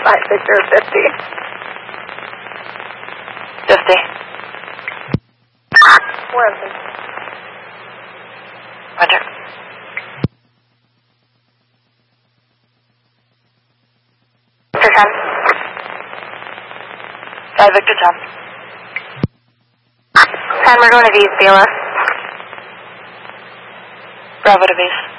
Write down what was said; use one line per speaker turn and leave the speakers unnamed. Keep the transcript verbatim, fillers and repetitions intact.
five, Victor, fifty.
fifty.
Where is it?
Roger.
Victor ten.
five, Victor ten.
ten, we're going to V's, B L S.
Bravo to base.